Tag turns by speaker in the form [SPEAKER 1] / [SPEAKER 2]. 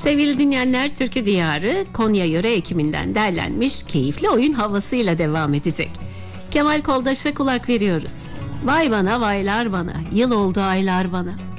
[SPEAKER 1] Sevgili dinleyenler, Türkü Diyarı Konya Yöre Ekimi'nden derlenmiş keyifli oyun havasıyla devam edecek. Kemal Koldaş'a kulak veriyoruz. Vay bana vaylar bana, yıl oldu aylar bana.